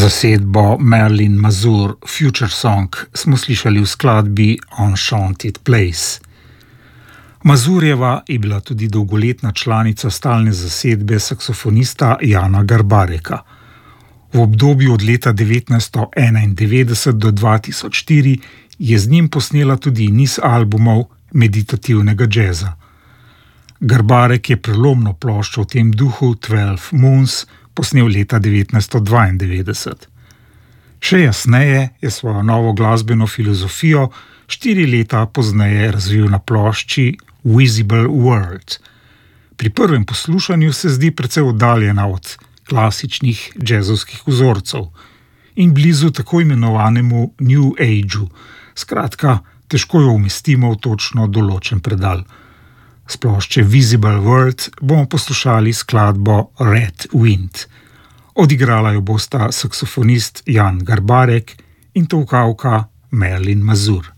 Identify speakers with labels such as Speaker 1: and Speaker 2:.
Speaker 1: Zasedbo Marilyn Mazur Future Song smo slišali v skladbi Enchanted Place. Mazurjeva je bila tudi dolgoletna članica stalne zasedbe saksofonista Jana Garbareka. V obdobju od leta 1991 do 2004 je z njim posnela tudi niz albumov meditativnega džeza. Garbarek je prelomno ploščo v tem duhu 12 Moons posnel leta 1992. Še jasneje je svojo novo glasbeno filozofijo 4 leta pozneje razvil na plošči Visible World. Pri prvem poslušanju se zdi precej oddaljena od klasičnih džezovskih vzorcev in blizu tako imenovanemu New Ageu. Skratka, težko jo umestimo v točno določen predal. S plošče Visible World bomo poslušali skladbo Red Wind. Odigrala jo bosta saksofonist Jan Garbarek in tolkavka Marilyn Mazur.